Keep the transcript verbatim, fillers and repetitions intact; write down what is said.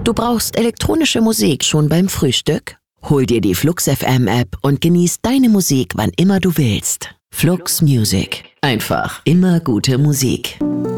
Du brauchst elektronische Musik schon beim Frühstück? Hol dir die Flux F M App und genieß deine Musik, wann immer du willst. Flux Music. Einfach immer gute Musik.